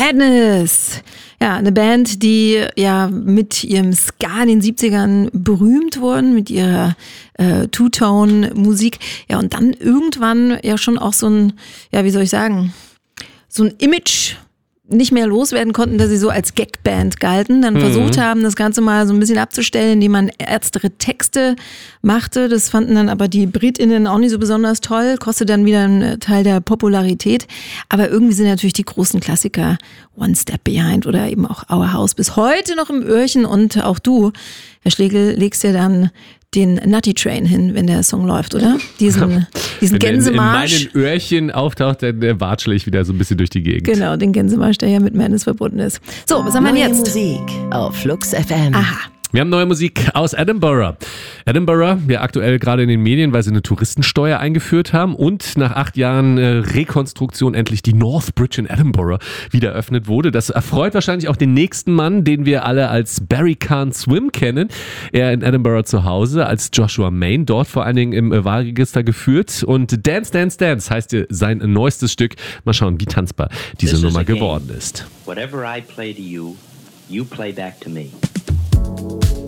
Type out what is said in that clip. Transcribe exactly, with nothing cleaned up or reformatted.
Madness. Ja, eine Band, die ja mit ihrem Ska in den siebzigern berühmt wurden, mit ihrer äh, Two-Tone-Musik. Ja, und dann irgendwann ja schon auch so ein, ja, wie soll ich sagen, so ein Image nicht mehr loswerden konnten, dass sie so als Gagband galten, dann mhm. versucht haben, das Ganze mal so ein bisschen abzustellen, indem man ernstere Texte machte. Das fanden dann aber die BritInnen auch nicht so besonders toll, kostet dann wieder einen Teil der Popularität. Aber irgendwie sind natürlich die großen Klassiker One Step Behind oder eben auch Our House bis heute noch im Öhrchen. Und auch du, Herr Schlegel, legst ja dann den Nutty Train hin, wenn der Song läuft, oder? Diesen, diesen wenn Gänsemarsch. Wenn in meinen Öhrchen auftaucht, dann watschle ich wieder so ein bisschen durch die Gegend. Genau, den Gänsemarsch, der ja mit Madness verbunden ist. So, was haben wir jetzt? Musik auf Flux F M. Aha. Wir haben neue Musik aus Edinburgh. Edinburgh, ja aktuell gerade in den Medien, weil sie eine Touristensteuer eingeführt haben und nach acht Jahren äh, Rekonstruktion endlich die North Bridge in Edinburgh wieder eröffnet wurde. Das erfreut wahrscheinlich auch den nächsten Mann, den wir alle als Barry Can't Swim kennen. Er in Edinburgh zu Hause als Joshua Mayne, dort vor allen Dingen im äh, Wahlregister geführt. Und Dance, Dance, Dance heißt sein neuestes Stück. Mal schauen, wie tanzbar diese This Nummer is a game. geworden ist. Whatever I play to you, you play back to me.